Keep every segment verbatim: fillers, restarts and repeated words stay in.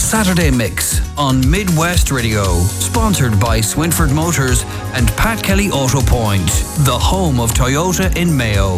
Saturday Mix on Midwest Radio, sponsored by Swinford Motors and Pat Kelly Auto Point, the home of Toyota in Mayo.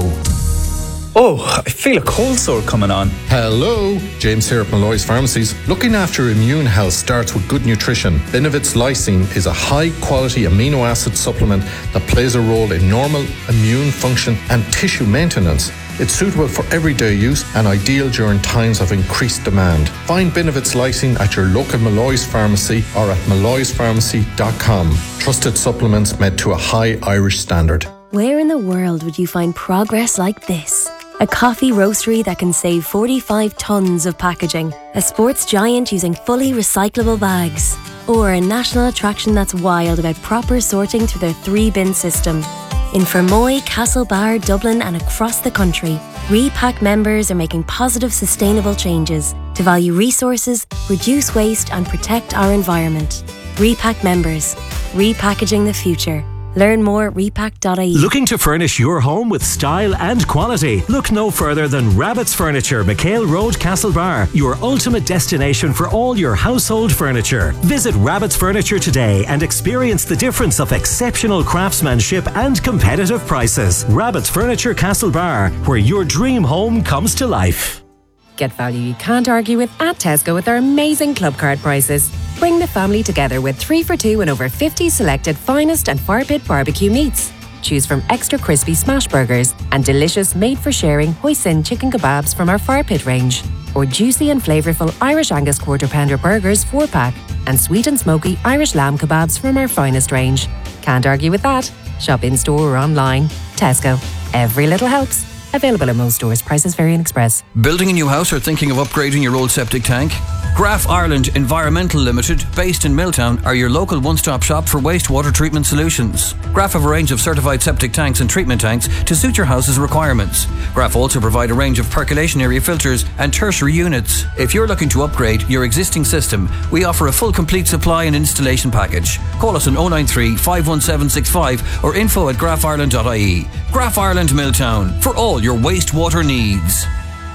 Oh, I feel a cold sore coming on. Hello, James here at Malloy's Pharmacies. Looking after immune health starts with good nutrition. Benevit's Lysine is a high-quality amino acid supplement that plays a role in normal immune function and tissue maintenance. It's suitable for everyday use and ideal during times of increased demand. Find Benevit's Lysine at your local Malloy's Pharmacy or at malloys pharmacy dot com. Trusted supplements made to a high Irish standard. Where in the world would you find progress like this? A coffee roastery that can save forty-five tonnes of packaging. A sports giant using fully recyclable bags. Or a national attraction that's wild about proper sorting through their three-bin system. In Fermoy, Castlebar, Dublin and across the country, Repack members are making positive, sustainable changes to value resources, reduce waste and protect our environment. Repack members. Repackaging the future. Learn more at repack dot I E. Looking to furnish your home with style and quality? Look no further than Rabbit's Furniture, McHale Road, Castlebar, your ultimate destination for all your household furniture. Visit Rabbit's Furniture today and experience the difference of exceptional craftsmanship and competitive prices. Rabbit's Furniture, Castlebar, where your dream home comes to life. Get value you can't argue with at Tesco with their amazing club card prices. Bring the family together with three for two and over fifty selected finest and fire pit barbecue meats. Choose from extra crispy smash burgers and delicious made-for-sharing hoisin chicken kebabs from our fire pit range. Or juicy and flavourful Irish Angus quarter pounder burgers four pack and sweet and smoky Irish lamb kebabs from our finest range. Can't argue with that. Shop in store or online. Tesco. Every little helps. Available in most stores. Prices vary in Express. Building a new house or thinking of upgrading your old septic tank? Graf Ireland Environmental Limited, based in Milltown, are your local one-stop shop for wastewater treatment solutions. Graf have a range of certified septic tanks and treatment tanks to suit your house's requirements. Graf also provide a range of percolation area filters and tertiary units. If you're looking to upgrade your existing system, we offer a full complete supply and installation package. Call us on oh nine three, five one seven six five or info at graf ireland dot I E. Graf Ireland Milltown, for all your wastewater needs.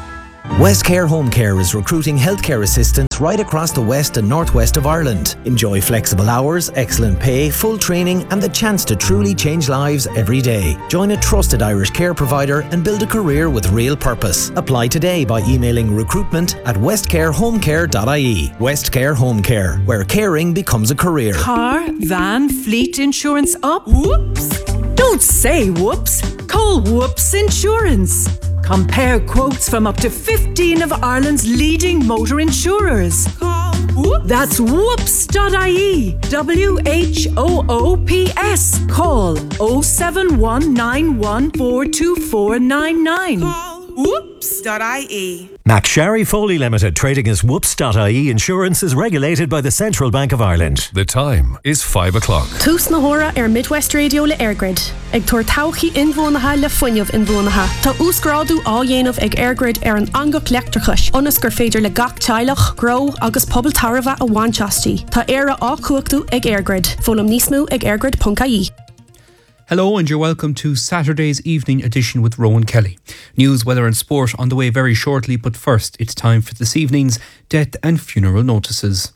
Westcare Home Care is recruiting healthcare assistants right across the west and northwest of Ireland. Enjoy flexible hours, excellent pay, full training and the chance to truly change lives every day. Join a trusted Irish care provider and build a career with real purpose. Apply today by emailing recruitment at westcare home care dot I E. Westcare Home Care, where caring becomes a career. Car, van, fleet insurance up? Whoops! Don't say whoops. Call Whoops Insurance. Compare quotes from up to fifteen of Ireland's leading motor insurers. Call Whoops. That's whoops dot I E. W H O O P S. Call oh seven one nine one four two four nine nine. Call whoops dot I E. McSharry Foley Limited, trading as whoops dot I E Insurance, is regulated by the Central Bank of Ireland. The time is five o'clock. Tús na hora ar Midwest Radio le Airgrid. Ag tuair tauchaí inbhuanacha le fuinneamh inbhuanacha. Tá úsgrádu á dhéanamh ag Airgrid ar an angach leachtrachas. Onas gur féidir le gach teilech, grow agus pobl tarva a bhainteastí. Tá éire á cuachtaú ag Airgrid. Fólam níos mó ag airgrid dot I E. Hello and you're welcome to Saturday's evening edition with Rowan Kelly. News, weather and sport on the way very shortly, but first it's time for this evening's death and funeral notices.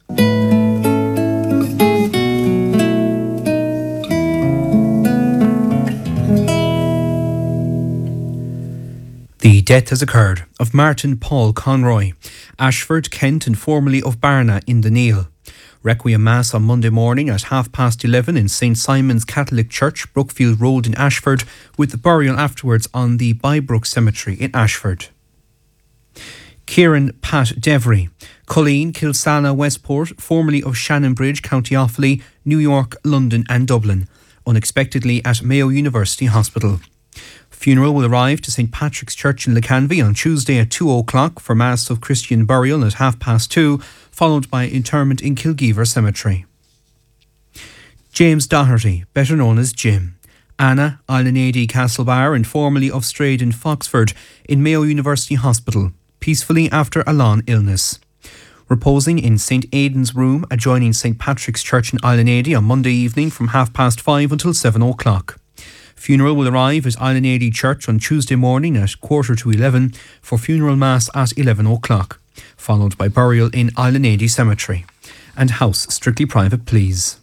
The death has occurred of Martin Paul Conroy, Ashford, Kent and formerly of Barna in the Neil. Requiem Mass on Monday morning at half past eleven in Saint Simon's Catholic Church, Brookfield Road in Ashford, with the burial afterwards on the Bybrook Cemetery in Ashford. Kieran Pat Devery, Colleen, Kilsana, Westport, formerly of Shannonbridge, County Offaly, New York, London and Dublin, unexpectedly at Mayo University Hospital. Funeral will arrive to Saint Patrick's Church in Lecanvy on Tuesday at two o'clock for Mass of Christian burial at half past two, followed by interment in Kilgeever Cemetery. James Doherty, better known as Jim. Anna, Islanady Castlebar and formerly of Strade in Foxford in Mayo University Hospital, peacefully after a long illness. Reposing in Saint Aidan's room adjoining Saint Patrick's Church in Islanady on Monday evening from half past five until seven o'clock. Funeral will arrive at Islanady Church on Tuesday morning at quarter to eleven for funeral mass at eleven o'clock. followed by burial in Islanady Cemetery. And house strictly private, please.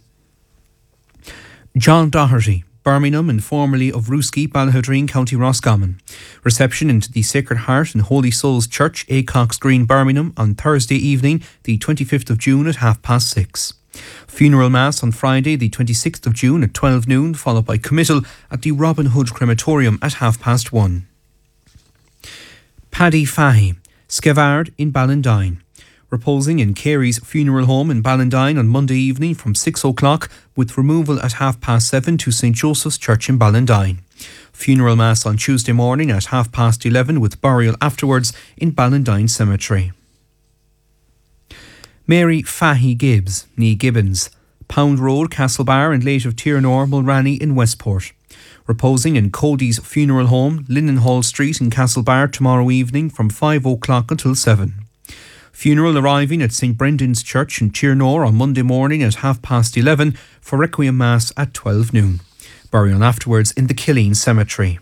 John Doherty, Birmingham and formerly of Rooski, Ballahadreen, County Roscommon. Reception into the Sacred Heart and Holy Souls Church, Acox Green, Birmingham on Thursday evening, the twenty-fifth of June at half past six. Funeral Mass on Friday, the twenty-sixth of June at twelve noon, followed by committal at the Robin Hood Crematorium at half past one. Paddy Fahy, Skevard in Ballandine. Reposing in Carey's funeral home in Ballandine on Monday evening from six o'clock, with removal at half past seven to St Joseph's Church in Ballandine. Funeral Mass on Tuesday morning at half past eleven, with burial afterwards in Ballandine Cemetery. Mary Fahy Gibbs, nee Gibbons, Pound Road, Castlebar, and late of Tiernor, Mulranny in Westport. Reposing in Cody's funeral home, Linnenhall Street in Castlebar tomorrow evening from five o'clock until seven. Funeral arriving at St Brendan's Church in Tiernor on Monday morning at half past eleven for Requiem Mass at twelve noon. Burial afterwards in the Killeen Cemetery.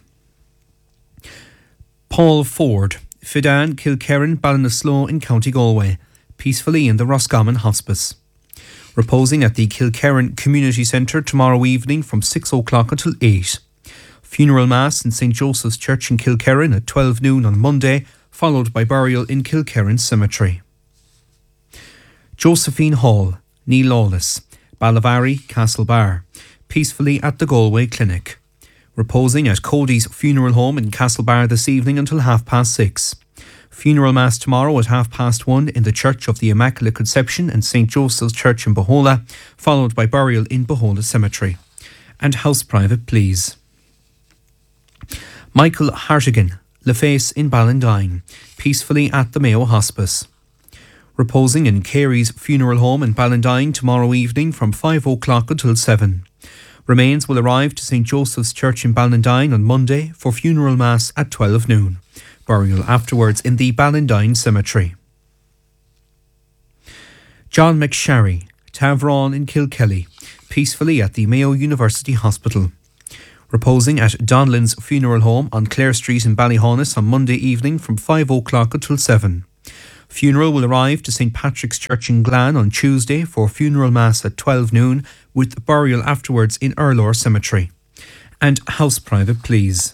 Paul Ford, Fidan, Kilkerran, Ballinasloe in County Galway, peacefully in the Roscommon Hospice. Reposing at the Kilkerran Community Centre tomorrow evening from six o'clock until eight. Funeral Mass in St Joseph's Church in Kilkerran at twelve noon on Monday, followed by burial in Kilkerran Cemetery. Josephine Hall, Nee Lawless, Ballavary, Castlebar, peacefully at the Galway Clinic. Reposing at Cody's funeral home in Castlebar this evening until half past six. Funeral Mass tomorrow at half past one in the Church of the Immaculate Conception and St Joseph's Church in Bohola, followed by burial in Bohola Cemetery. And house private, please. Michael Hartigan, LaFace in Ballandine, peacefully at the Mayo Hospice. Reposing in Carey's funeral home in Ballandine tomorrow evening from five o'clock until seven. Remains will arrive to St Joseph's Church in Ballandine on Monday for funeral mass at twelve noon. Burial afterwards in the Ballandine Cemetery. John McSharry, Tavron in Kilkelly, peacefully at the Mayo University Hospital. Reposing at Donlan's funeral home on Clare Street in Ballyhonus on Monday evening from five o'clock until seven. Funeral will arrive to St Patrick's Church in Glan on Tuesday for funeral mass at twelve noon, with burial afterwards in Erlor Cemetery. And house private, please.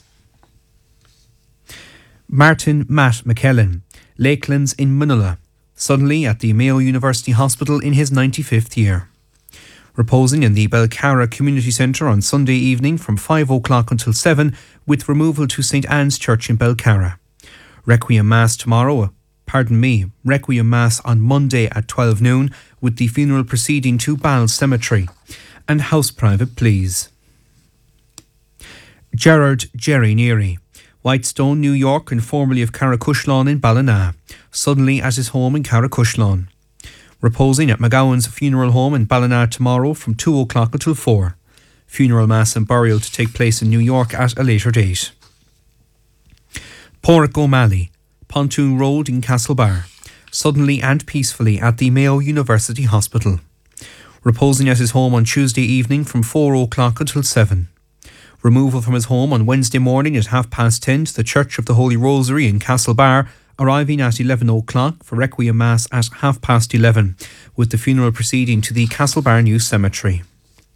Martin Matt McKellen, Lakelands in Manila, suddenly at the Mayo University Hospital in his ninety-fifth year. Reposing in the Belcarra Community Centre on Sunday evening from five o'clock until seven, with removal to St Anne's Church in Belcarra. Requiem Mass tomorrow, pardon me, Requiem Mass on Monday at twelve noon, with the funeral proceeding to Ball Cemetery. And house private, please. Gerard Jerry Neary, Whitestone, New York, and formerly of Carracushlawn in Ballina, suddenly at his home in Carracushlawn. Reposing at McGowan's funeral home in Ballina tomorrow from two o'clock until four. Funeral mass and burial to take place in New York at a later date. Porrick O'Malley, Pontoon Road in Castlebar, suddenly and peacefully at the Mayo University Hospital. Reposing at his home on Tuesday evening from four o'clock until seven. Removal from his home on Wednesday morning at half past ten to the Church of the Holy Rosary in Castlebar, arriving at eleven o'clock for Requiem Mass at half past eleven, with the funeral proceeding to the Castlebar New Cemetery.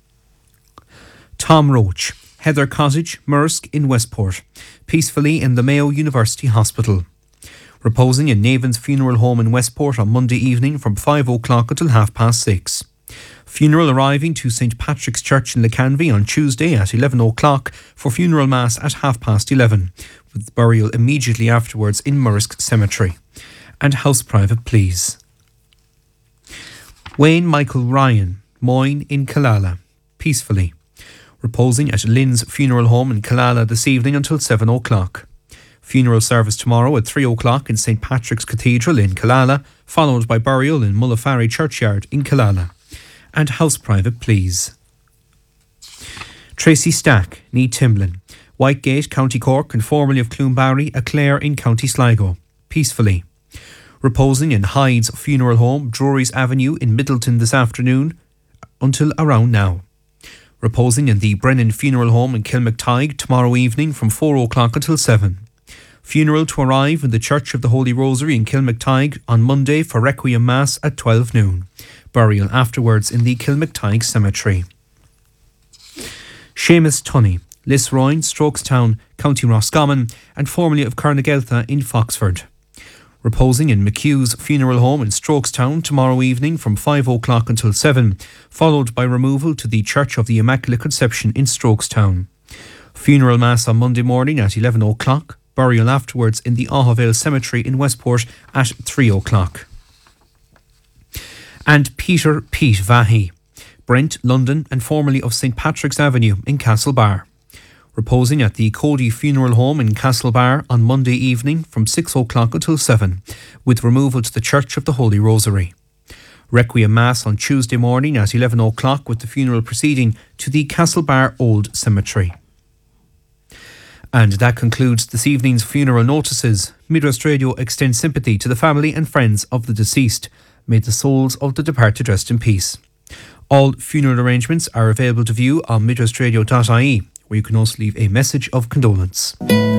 Tom Roach, Heather Cottage, Mursk in Westport, peacefully in the Mayo University Hospital. Reposing in Navan's funeral home in Westport on Monday evening from five o'clock until half past six. Funeral arriving to St Patrick's Church in Lecanvy on Tuesday at eleven o'clock for funeral mass at half past eleven, with burial immediately afterwards in Mursk Cemetery. And house private, please. Wayne Michael Ryan, Moyne in Killala, peacefully. Reposing at Lynn's funeral home in Killala this evening until seven o'clock. Funeral service tomorrow at three o'clock in St Patrick's Cathedral in Killala, followed by burial in Mullafarry Churchyard in Killala. And house private, please. Tracy Stack, Nee Timlin, Whitegate, County Cork, and formerly of Cloonbarry, a Clare in County Sligo, peacefully. Reposing in Hyde's funeral home, Drury's Avenue in Middleton this afternoon until around now. Reposing in the Brennan funeral home in Kilmactyghe tomorrow evening from four o'clock until seven. Funeral to arrive in the Church of the Holy Rosary in Kilmactyghe on Monday for Requiem Mass at twelve noon. Burial afterwards in the Kilmactyghe Cemetery. Seamus Tunney, Lisroyne, Strokestown, County Roscommon, and formerly of Carnageltha in Foxford. Reposing in McHugh's funeral home in Strokestown tomorrow evening from five o'clock until seven, followed by removal to the Church of the Immaculate Conception in Strokestown. Funeral Mass on Monday morning at eleven o'clock, burial afterwards in the Ahavale Cemetery in Westport at three o'clock. And Peter Pete Vahy, Brent, London, and formerly of St Patrick's Avenue in Castlebar. Reposing at the Cody Funeral Home in Castlebar on Monday evening from six o'clock until seven, with removal to the Church of the Holy Rosary. Requiem Mass on Tuesday morning at eleven o'clock with the funeral proceeding to the Castlebar Old Cemetery. And that concludes this evening's funeral notices. Midwest Radio extends sympathy to the family and friends of the deceased. May the souls of the departed rest in peace. All funeral arrangements are available to view on midwestradio dot I E, where you can also leave a message of condolence.